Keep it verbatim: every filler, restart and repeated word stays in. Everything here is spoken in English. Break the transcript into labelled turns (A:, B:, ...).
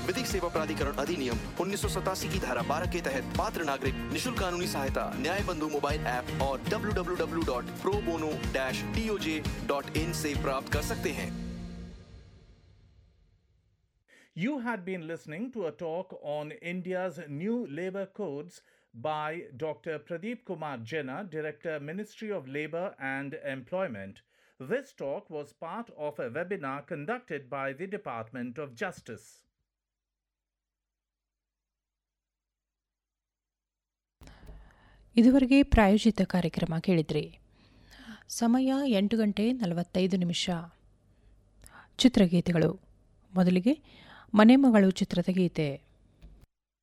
A: विधिक सेवा प्राधिकरण अधिनियम उन्नीस सौ सतासी की धारा बारह के तहत पात्र नागरिक निशुल्क कानूनी सहायता न्याय बंधु मोबाइल ऐप और W W W dot pro bono dash D O J dot in से प्राप्त कर सकते हैं।
B: You had been listening to a talk on India's new labour codes by Doctor Pradeep Kumar Jena, Director, Ministry of Labour and Employment. This talk was part of a webinar conducted by the Department of Justice.
C: ಇದುವರೆಗೆ ಪ್ರಾಯೋಜಿತ ಕಾರ್ಯಕ್ರಮ ಕೇಳಿದ್ರಿ. ಸಮಯ ಎಂಟು ಗಂಟೆ ನಲವತ್ತೈದು ನಿಮಿಷ. ಚಿತ್ರಗೀತೆಗಳು. ಮೊದಲಿಗೆ ಮನೆ ಮಗಳು ಚಿತ್ರದ ಗೀತೆ.